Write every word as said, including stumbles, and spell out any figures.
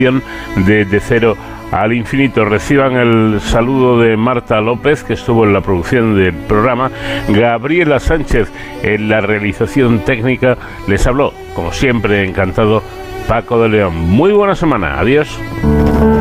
de, de Cero al Infinito. Reciban el saludo de Marta López, que estuvo en la producción del programa, Gabriela Sánchez en la realización técnica. Les habló, como siempre, encantado, Paco de León. Muy buena semana, adiós.